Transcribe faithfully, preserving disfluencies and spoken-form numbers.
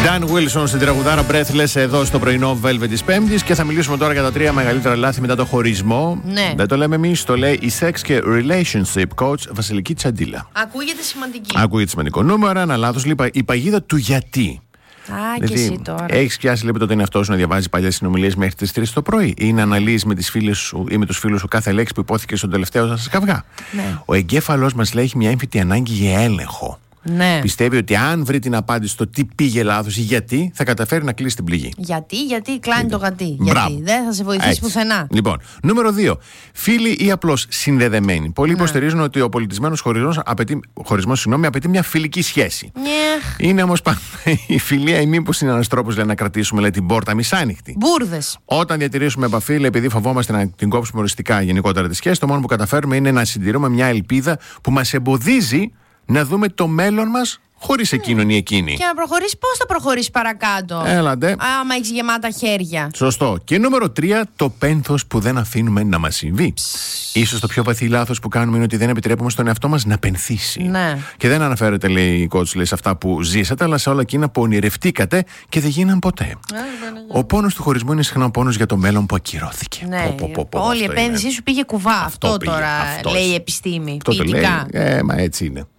Dan Wilson στην τραγουδάρα Breathless εδώ στο πρωινό Velvet της Πέμπτης και θα μιλήσουμε τώρα για τα τρία μεγαλύτερα λάθη μετά το χωρισμό. Ναι. Δεν το λέμε εμείς, το λέει η Sex και Relationship Coach Βασιλική Τσαντίλα. Ακούγεται σημαντική. Ακούγεται σημαντικό. Νούμερο ένα λάθος, λοιπόν, η παγίδα του γιατί. Α, δηλαδή, και εσύ τώρα. έχεις πιάσει λοιπόν τον εαυτό σου να διαβάζει παλιές συνομιλίες μέχρι τις τρεις το πρωί ή να αναλύεις με τις φίλες σου ή με τους φίλους σου κάθε λέξη που υπόθηκε στον τελευταίο σας καυγά. Ναι. Ο εγκέφαλός μας λέει έχει μια έμφυτη ανάγκη για έλεγχο. Ναι. Πιστεύει ότι αν βρει την απάντηση στο τι πήγε λάθος ή γιατί, θα καταφέρει να κλείσει την πληγή. Γιατί, γιατί κλάνει το γατί. Μπράβο. Γιατί δεν θα σε βοηθήσει Έτσι. πουθενά. Λοιπόν, νούμερο δύο. Φίλοι ή απλώς συνδεδεμένοι. Πολλοί Ναι. υποστηρίζουν ότι ο πολιτισμένος χωρισμός απαιτεί, χωρισμός, συγγνώμη, απαιτεί μια φιλική σχέση. Ναι. Είναι όμως πάντα η φιλία ή μήπως είναι ένας τρόπος λέει, να κρατήσουμε λέει, την πόρτα μισάνοιχτη. Μπούρδες. Όταν διατηρήσουμε επαφή, λέει, επειδή φοβόμαστε να την κόψουμε οριστικά γενικότερα τη σχέση, το μόνο που καταφέρουμε είναι να συντηρούμε μια ελπίδα που μας εμποδίζει να δούμε το μέλλον μας χωρίς εκείνον ή εκείνη. Και να προχωρήσει, πώς θα προχωρήσει παρακάτω. Έλατε. Άμα έχεις γεμάτα χέρια. Σωστό. Και νούμερο τρία, το πένθος που δεν αφήνουμε να μας συμβεί. Ίσως το πιο βαθύ λάθος που κάνουμε είναι ότι δεν επιτρέπουμε στον εαυτό μας να πενθήσει. Ναι. Και δεν αναφέρεται, λέει η coach, λέει, σε αυτά που ζήσατε, αλλά σε όλα εκείνα που ονειρευτήκατε και δεν γίναν ποτέ. Ο πόνος του χωρισμού είναι συχνά ο πόνος για το μέλλον που ακυρώθηκε. Ναι. Πω, πω, πω, πω, Όλη η αυτό επένδυσή είναι. σου πήγε κουβά. Αυτό, Αυτό πήγε, τώρα αυτός. λέει η επιστήμη. Αυτό το λέει. Ποιητικά. Ε, μα έτσι είναι.